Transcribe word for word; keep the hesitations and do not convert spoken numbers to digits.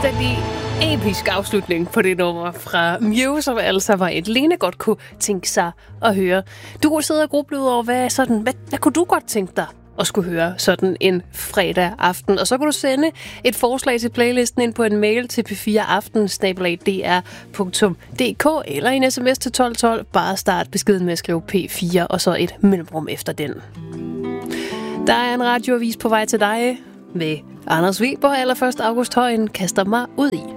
fuldstændig episk afslutning på det nummer fra Mew, som altså var et Lene godt kunne tænke sig at høre. Du kunne sidde og gruble ud over, hvad, sådan, hvad, hvad kunne du godt tænke dig at skulle høre sådan en fredag aften? Og så kan du sende et forslag til playlisten ind på en mail til p fire aften snabel-a d r punktum d k eller en sms til tolv tolv. Bare start beskeden med at skrive P fire og så et mellemrum efter den. Der er en radioavis på vej til dig med Anders Weber. Allerførst August Højen kaster mig ud i.